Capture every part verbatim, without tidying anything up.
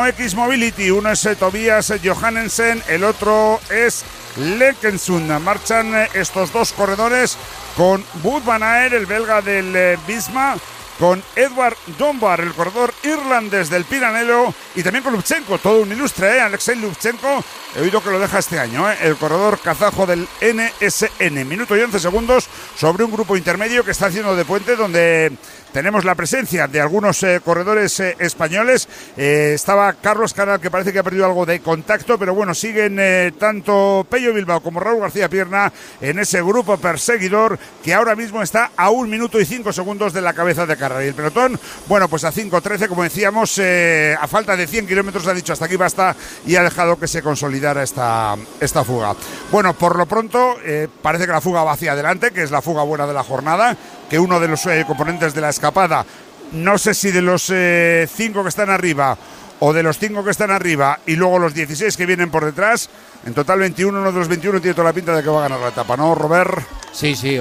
X Mobility, uno es Tobias Johannesen, el otro es Lekensund. Marchan estos dos corredores con Wout van Aert, el belga del Visma, con Edward Dunbar, el corredor irlandés del Piranello, y también con Lubchenko, todo un ilustre, ¿eh? Alexei Lubchenko, he oído que lo deja este año, ¿eh? El corredor kazajo del N S N. Minuto y once segundos sobre un grupo intermedio que está haciendo de puente, donde tenemos la presencia de algunos eh, corredores eh, españoles. Eh, estaba Carlos Canal, que parece que ha perdido algo de contacto, pero bueno, siguen eh, tanto Pello Bilbao como Raúl García Pierna en ese grupo perseguidor que ahora mismo está a un minuto y cinco segundos de la cabeza de carrera. Y el pelotón, bueno, pues a cinco trece, como decíamos, eh, a falta de cien kilómetros ha dicho hasta aquí basta y ha dejado que se consolidara esta, esta fuga. Bueno, por lo pronto eh, parece que la fuga va hacia adelante, que es la fuga buena de la jornada, que uno de los eh, componentes de la escapada, no sé si de los eh, cinco que están arriba o de los cinco que están arriba y luego los dieciséis que vienen por detrás, en total veintiuno, uno de los veintiuno tiene toda la pinta de que va a ganar la etapa, ¿no, Robert? Sí, sí,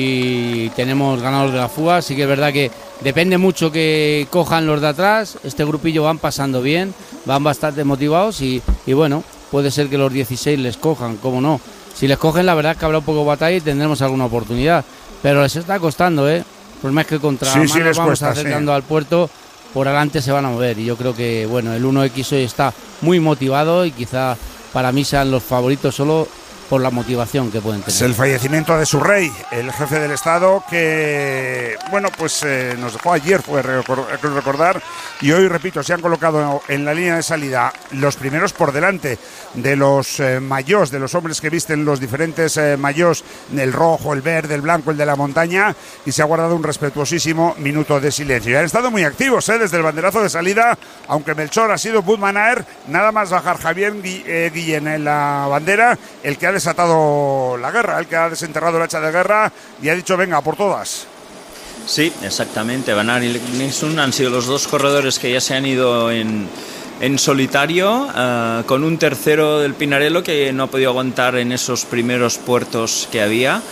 hoy tenemos ganadores de la fuga. Sí que es verdad que depende mucho que cojan los de atrás. Este grupillo van pasando bien, van bastante motivados y, y bueno, puede ser que los dieciséis les cojan, cómo no. Si les cogen, la verdad es que habrá un poco de batalla y tendremos alguna oportunidad. Pero les está costando, ¿eh? Por más que contra sí, sí, les vamos cuesta, acercando sí. al puerto, por adelante se van a mover. Y yo creo que, bueno, el uno equis hoy está muy motivado y quizá para mí sean los favoritos solo por la motivación que pueden tener. Es el fallecimiento de su rey, el jefe del Estado, que, bueno, pues eh, nos dejó ayer, fue recordar, y hoy, repito, se han colocado en la línea de salida los primeros por delante de los eh, mayós, de los hombres que visten los diferentes eh, mayós, el rojo, el verde, el blanco, el de la montaña, y se ha guardado un respetuosísimo minuto de silencio. Y han estado muy activos, ¿eh? Desde el banderazo de salida, aunque Melchor ha sido Wout van Aert, nada más bajar Javier Guillén en la bandera, el que ha desatado la guerra, el que ha desenterrado el hacha de guerra y ha dicho venga por todas. Sí, exactamente. Van Aert y Lekensund han sido los dos corredores que ya se han ido en, en solitario, uh, con un tercero del Pinarello que no ha podido aguantar en esos primeros puertos que había.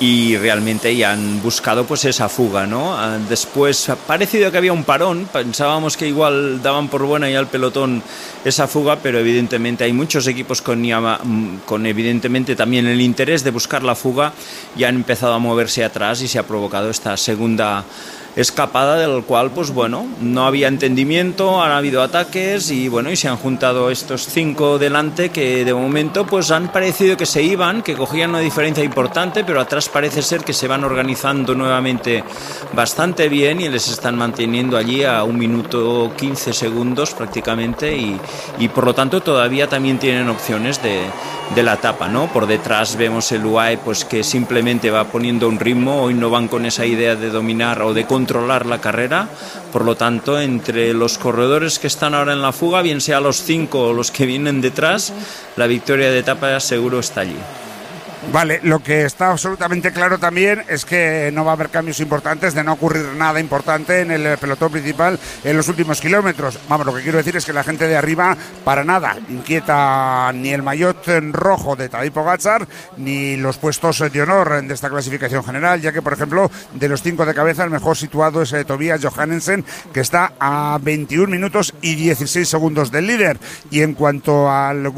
Y realmente ya han buscado pues esa fuga, ¿no? Después ha parecido que había un parón, pensábamos que igual daban por buena ya al pelotón esa fuga, pero evidentemente hay muchos equipos con, con evidentemente también el interés de buscar la fuga y han empezado a moverse atrás y se ha provocado esta segunda escapada, del cual pues bueno, no había entendimiento, han habido ataques y bueno, y se han juntado estos cinco delante que de momento pues han parecido que se iban, que cogían una diferencia importante, pero atrás parece ser que se van organizando nuevamente bastante bien y les están manteniendo allí a un minuto quince segundos prácticamente y, y por lo tanto todavía también tienen opciones de, de la etapa, ¿no? Por detrás vemos el U A E pues que simplemente va poniendo un ritmo, hoy no van con esa idea de dominar o de controlar la carrera, por lo tanto entre los corredores que están ahora en la fuga, bien sea los cinco o los que vienen detrás, la victoria de etapa seguro está allí. Vale, lo que está absolutamente claro también es que no va a haber cambios importantes, de no ocurrir nada importante en el pelotón principal en los últimos kilómetros. Vamos, lo que quiero decir es que la gente de arriba para nada inquieta ni el maillot rojo de Tadej Pogačar ni los puestos de honor de esta clasificación general, ya que por ejemplo de los cinco de cabeza el mejor situado es Tobias Johannesen, que está a veintiún minutos y dieciséis segundos del líder. Y en cuanto al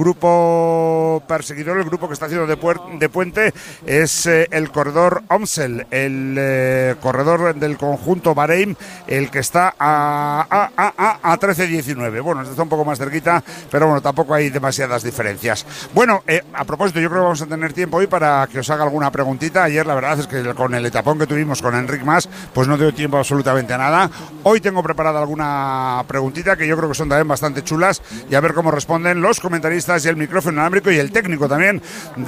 grupo perseguidor, el grupo que está haciendo de, puer- de puente es eh, el corredor Omsel, el eh, corredor del conjunto Bahrein, el que está a, a, a, a, a trece diecinueve. Bueno, está un poco más cerquita, pero bueno, tampoco hay demasiadas diferencias. Bueno, eh, a propósito, yo creo que vamos a tener tiempo hoy para que os haga alguna preguntita. Ayer la verdad es que con el etapón que tuvimos con Enric Mas, pues no dio tiempo absolutamente a nada. Hoy tengo preparada alguna preguntita que yo creo que son también bastante chulas y a ver cómo responden los comentaristas y el micrófono inalámbrico y el técnico también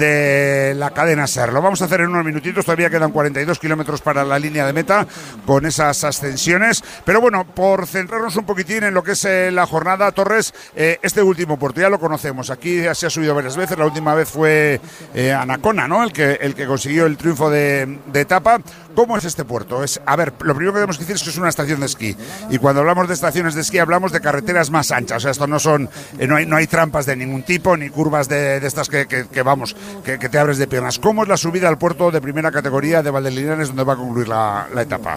de la cadena SER. Lo vamos a hacer en unos minutitos, todavía quedan cuarenta y dos kilómetros para la línea de meta con esas ascensiones, pero bueno, por centrarnos un poquitín en lo que es eh, la jornada, Torres, eh, este último puerto ya lo conocemos, aquí ya se ha subido varias veces, la última vez fue eh, Anacona, ¿no? El que, el que consiguió el triunfo de, de etapa. ¿Cómo es este puerto? Es, a ver, lo primero que tenemos que decir es que es una estación de esquí, y cuando hablamos de estaciones de esquí hablamos de carreteras más anchas, o sea, esto no son, eh, no hay, no hay trampas de ningún tipo, ni curvas de, de estas que, que, que vamos, que, que te abres de piernas. ¿Cómo es la subida al puerto de primera categoría de Valdelinares, donde va a concluir la, la etapa?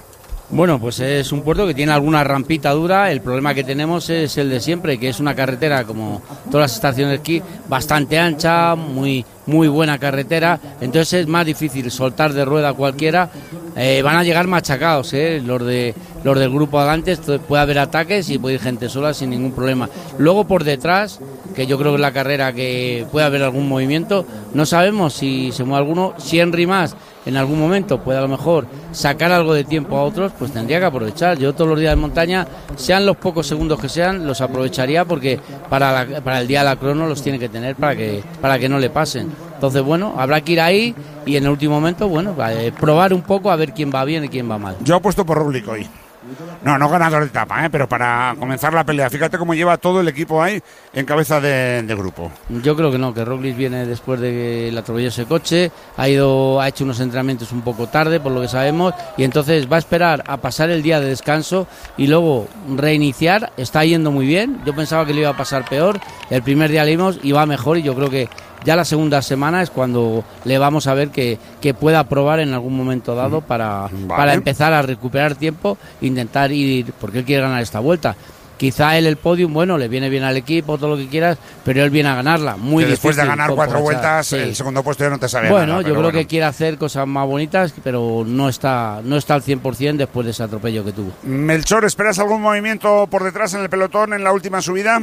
Bueno, pues es un puerto que tiene alguna rampita dura. El problema que tenemos es el de siempre, que es una carretera, como todas las estaciones de esquí, bastante ancha, muy muy buena carretera, entonces es más difícil soltar de rueda cualquiera. Eh, van a llegar machacados, eh, los de los del grupo adelante, puede haber ataques y puede ir gente sola sin ningún problema. Luego por detrás, que yo creo que es la carrera que puede haber algún movimiento, no sabemos si se mueve alguno. Si Henry Mas en algún momento puede a lo mejor sacar algo de tiempo a otros, pues tendría que aprovechar. Yo todos los días de montaña, sean los pocos segundos que sean, los aprovecharía, porque para, la, para el día de la crono los tiene que tener para que, para que no le pasen. Entonces, bueno, habrá que ir ahí y en el último momento, bueno, eh, probar un poco a ver quién va bien y quién va mal. Yo apuesto por Roglic hoy. No, no ganador de etapa, ¿eh? Pero para comenzar la pelea. Fíjate cómo lleva todo el equipo ahí en cabeza de, de grupo. Yo creo que no, que Roglic viene después de que le atropelló ese coche, ha ido, ha hecho unos entrenamientos un poco tarde, por lo que sabemos, y entonces va a esperar a pasar el día de descanso y luego reiniciar. Está yendo muy bien, yo pensaba que le iba a pasar peor, el primer día le vimos y va mejor, y yo creo que ya la segunda semana es cuando le vamos a ver que, que pueda probar en algún momento dado para, vale. para empezar a recuperar tiempo, intentar ir, porque él quiere ganar esta vuelta. Quizá él el podium, bueno, le viene bien al equipo, todo lo que quieras, pero él viene a ganarla. Muy que difícil. Después de ganar cuatro vueltas, sí. El segundo puesto ya no te sabe bueno, nada. Yo creo bueno. que quiere hacer cosas más bonitas, pero no está, no está al cien por ciento después de ese atropello que tuvo. Melchor, ¿esperas algún movimiento por detrás en el pelotón en la última subida?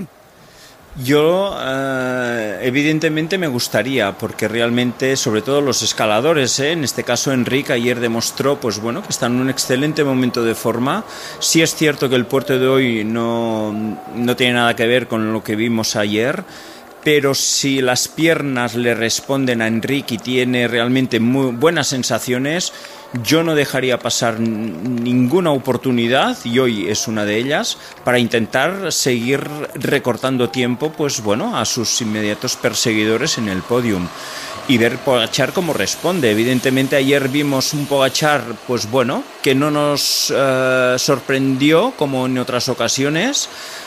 Yo eh, evidentemente me gustaría, porque realmente, sobre todo los escaladores, ¿eh? En este caso Enric ayer demostró, pues bueno, que está en un excelente momento de forma. Sí es cierto que el puerto de hoy no, no tiene nada que ver con lo que vimos ayer, pero si las piernas le responden a Enric y tiene realmente muy buenas sensaciones, yo no dejaría pasar ninguna oportunidad, y hoy es una de ellas, para intentar seguir recortando tiempo, pues bueno, a sus inmediatos perseguidores en el podium. Y ver Pogačar cómo responde. Evidentemente ayer vimos un Pogačar, pues bueno, que no nos eh, sorprendió como en otras ocasiones.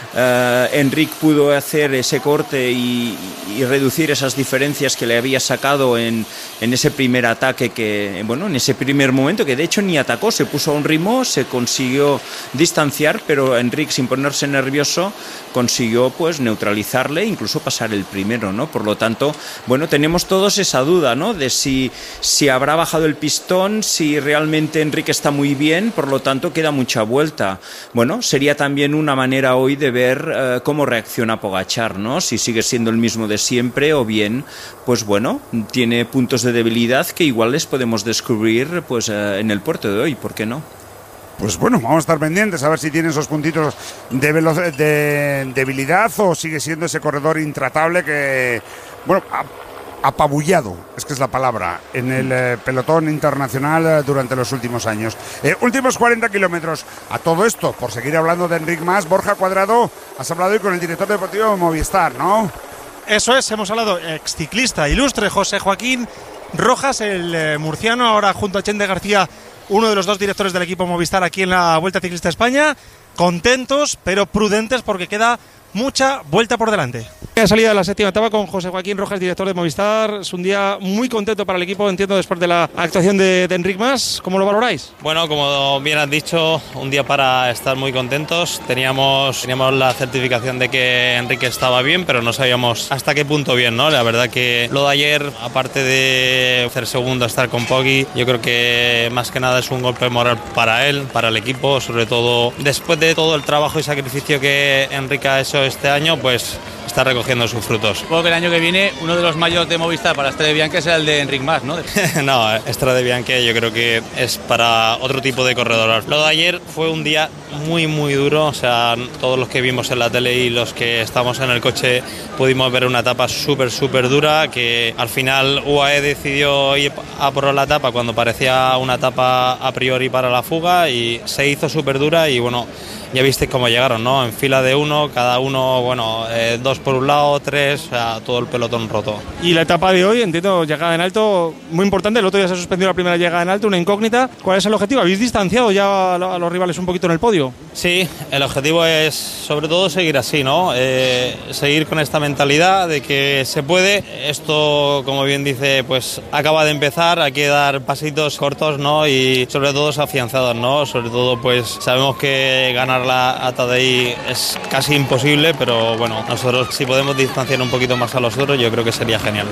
Eh, Enric pudo hacer ese corte y, y reducir esas diferencias que le había sacado en, en ese primer ataque, que bueno, en ese primer momento, que de hecho ni atacó, se puso a un ritmo, se consiguió distanciar, pero Enric, sin ponerse nervioso, consiguió pues neutralizarle e incluso pasar el primero, ¿no? Por lo tanto, bueno, tenemos todos esa duda, ¿no? De si, si habrá bajado el pistón, si realmente Enric está muy bien, por lo tanto queda mucha vuelta. Bueno, sería también una manera hoy de ver eh, cómo reacciona Pogačar, ¿no? Si sigue siendo el mismo de siempre o bien, pues bueno, tiene puntos de debilidad que igual les podemos descubrir pues eh, en el puerto de hoy, ¿por qué no? Pues bueno, vamos a estar pendientes a ver si tiene esos puntitos de, velo- de debilidad o sigue siendo ese corredor intratable que, bueno, apabullado, es que es la palabra, en el eh, pelotón internacional eh, durante los últimos años. Eh, últimos cuarenta kilómetros. A todo esto, por seguir hablando de Enric Mas, Borja Cuadrado, has hablado hoy con el director deportivo de Movistar, ¿no? Eso es, hemos hablado, exciclista ilustre José Joaquín Rojas, el eh, murciano, ahora junto a Chende García, uno de los dos directores del equipo Movistar aquí en la Vuelta Ciclista España. Contentos, pero prudentes porque queda mucha vuelta por delante. La salida de la séptima etapa con José Joaquín Rojas, director de Movistar. Es un día muy contento para el equipo, entiendo, después de la actuación de, de Enric Mas. ¿Cómo lo valoráis? Bueno, como bien has dicho, un día para estar muy contentos. Teníamos, teníamos la certificación de que Enrique estaba bien, pero no sabíamos hasta qué punto bien, ¿no? La verdad que lo de ayer, aparte de hacer segundo, estar con Poggi, yo creo que más que nada es un golpe moral para él, para el equipo, sobre todo después de todo el trabajo y sacrificio que Enrique ha hecho este año, pues está recogiendo sus frutos. Supongo que el año que viene uno de los mayores de Movistar para Strade Bianche será el de Enric Mas, ¿no? No, Strade Bianche yo creo que es para otro tipo de corredor. Lo de ayer fue un día muy muy duro, o sea, todos los que vimos en la tele y los que estamos en el coche pudimos ver una etapa súper súper dura, que al final U A E decidió ir a por la etapa cuando parecía una etapa a priori para la fuga y se hizo súper dura y bueno, ya visteis cómo llegaron, ¿no? En fila de uno, cada uno, bueno, eh, dos por un lado, tres, o sea, todo el pelotón roto. Y la etapa de hoy, entiendo, llegada en alto, muy importante. El otro día se ha suspendido la primera llegada en alto, una incógnita. ¿Cuál es el objetivo? ¿Habéis distanciado ya a los rivales un poquito en el podio? objetivo. Sí, el objetivo es sobre todo seguir así, ¿no? Eh, seguir con esta mentalidad de que se puede. Esto, como bien dice, pues acaba de empezar, hay que dar pasitos cortos, ¿no? Y sobre todo afianzados, ¿no? Sobre todo, pues sabemos que ganar la A T D I es casi imposible, pero bueno, nosotros si podemos distanciar un poquito más a los otros, yo creo que sería genial.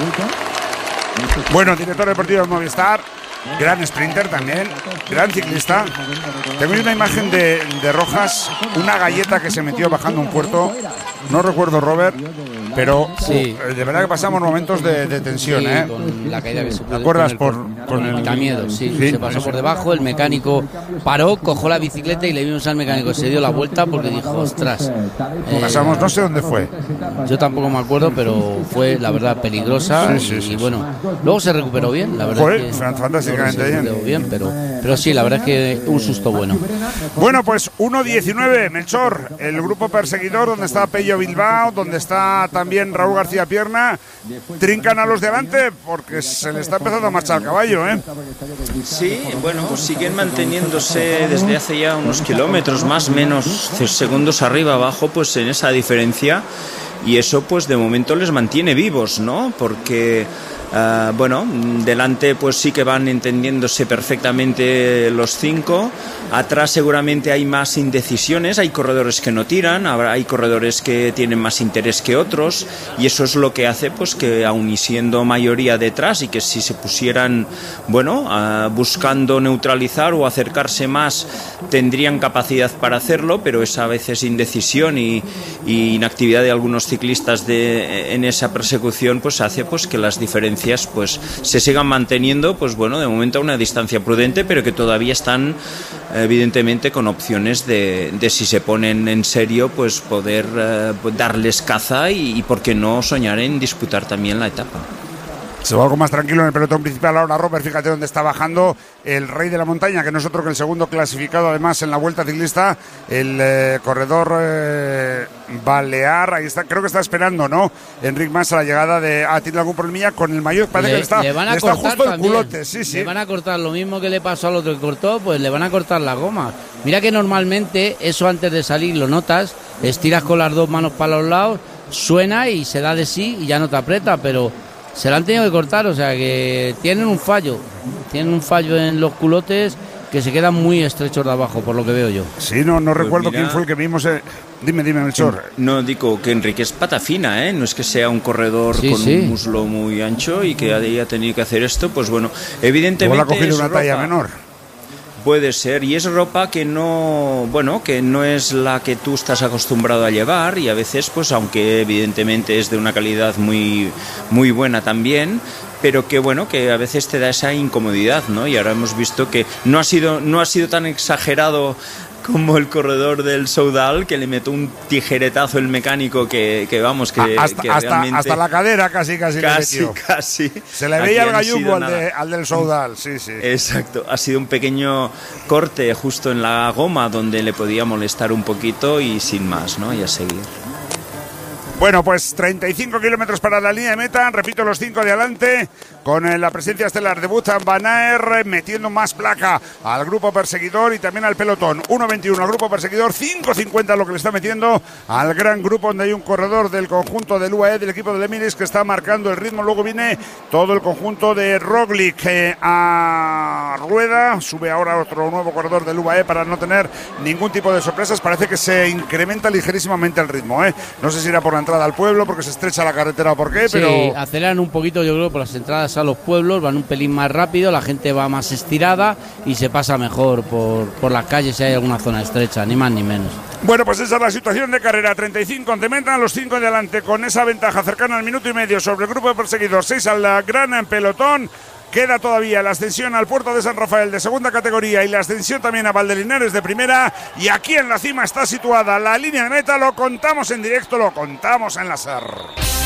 Bueno, director deportivo de Movistar, gran sprinter también, gran ciclista. Tengo una imagen de, de Rojas, una galleta que se metió bajando un puerto. No recuerdo, Robert, pero sí. uh, de verdad que pasamos momentos de, de tensión, sí, ¿eh? Con la caída que se ¿Te acuerdas? con el, por, con, por con el Pitamiedo, sí, sí. Se pasó por debajo, el mecánico paró, cogió la bicicleta y le vimos al mecánico, se dio la vuelta porque dijo, ostras. Eh, pasamos, no sé dónde fue. Yo tampoco me acuerdo, pero fue, la verdad, peligrosa. Sí, sí, y, sí, y bueno, luego se recuperó bien, la verdad. Fue es que fantásticamente se bien. bien pero, pero sí, la verdad es que un susto bueno. Bueno, pues uno diecinueve, Melchor, el grupo perseguidor, donde está Pello Bilbao, donde está también Raúl García Pierna, trincan a los de delante porque se le está empezando a marchar el caballo, ¿eh? Sí, bueno, siguen manteniéndose desde hace ya unos kilómetros, más o menos segundos arriba, abajo, pues en esa diferencia, y eso pues de momento les mantiene vivos, ¿no? Porque Uh, bueno, delante pues sí que van entendiéndose perfectamente los cinco. Atrás seguramente hay más indecisiones, hay corredores que no tiran, hay corredores que tienen más interés que otros, y eso es lo que hace pues que aun y siendo mayoría detrás y que si se pusieran, bueno, uh, buscando neutralizar o acercarse más, tendrían capacidad para hacerlo, pero esa a veces indecisión y, y inactividad de algunos ciclistas de, en esa persecución pues hace pues que las diferencias pues se sigan manteniendo, pues bueno, de momento a una distancia prudente, pero que todavía están evidentemente con opciones de, de si se ponen en serio, pues poder eh, darles caza y, y por qué no soñar en disputar también la etapa. Se va algo más tranquilo en el pelotón principal ahora, Robert. Fíjate dónde está bajando el rey de la montaña, que no es otro que el segundo clasificado además en la Vuelta Ciclista, el eh, corredor eh, Balear. Ahí está, creo que está esperando, ¿no? Enric Mas a la llegada de... Ah, tiene algún problemilla con el mayor. Parece le, que le está, le van a le está cortar justo también. el culote. Sí, sí. Le van a cortar lo mismo que le pasó al otro que cortó, pues le van a cortar la goma. Mira que normalmente eso antes de salir lo notas, estiras con las dos manos para los lados, suena y se da de sí y ya no te aprieta, pero se la han tenido que cortar, o sea que tienen un fallo, tienen un fallo en los culotes que se quedan muy estrechos de abajo, por lo que veo yo. Sí, no, no pues recuerdo mira, quién fue el que vimos. Eh. Dime, dime, Melchor. No, digo que Enrique es pata fina, ¿eh? No es que sea un corredor sí, con sí. un muslo muy ancho y que haya tenido que hacer esto, pues bueno, evidentemente Igual ha cogido una ropa. talla menor. Puede ser, y es ropa que no, bueno, que no es la que tú estás acostumbrado a llevar, y a veces, pues aunque evidentemente es de una calidad muy, muy buena también, pero que bueno, que a veces te da esa incomodidad, ¿no? Y ahora hemos visto que no ha sido, no ha sido tan exagerado como el corredor del Soudal, que le metió un tijeretazo el mecánico que, que vamos, que, hasta, que hasta, realmente... hasta la cadera casi, casi, Casi, le metió. casi. Se le Aquí veía el han gallumbo sido al, nada. de, al del Soudal, sí, sí. Exacto, ha sido un pequeño corte justo en la goma donde le podía molestar un poquito y sin más, ¿no? Y a seguir. Bueno, pues treinta y cinco kilómetros para la línea de meta, repito, los cinco de adelante, con eh, la presencia estelar de Bhutan Van Aert, metiendo más placa al grupo perseguidor y también al pelotón. uno veintiuno al grupo perseguidor, cinco cincuenta lo que le está metiendo al gran grupo, donde hay un corredor del conjunto del U A E, del equipo del Emirates, que está marcando el ritmo. Luego viene todo el conjunto de Roglic eh, a rueda, sube ahora otro nuevo corredor del U A E para no tener ningún tipo de sorpresas. Parece que se incrementa ligerísimamente el ritmo, ¿eh? No sé si irá por la entrada al pueblo porque se estrecha la carretera o por qué, sí, pero aceleran un poquito, yo creo, por las entradas a los pueblos, van un pelín más rápido, la gente va más estirada y se pasa mejor por, por las calles si hay alguna zona estrecha, ni más ni menos. Bueno, pues esa es la situación de carrera. treinta y cinco de meta, los cinco de adelante con esa ventaja cercana al minuto y medio sobre el grupo de perseguidores, seis al gran pelotón. Queda todavía la ascensión al puerto de San Rafael de segunda categoría y la ascensión también a Valdelinares de primera. Y aquí en la cima está situada la línea de meta. Lo contamos en directo, lo contamos en la S E R.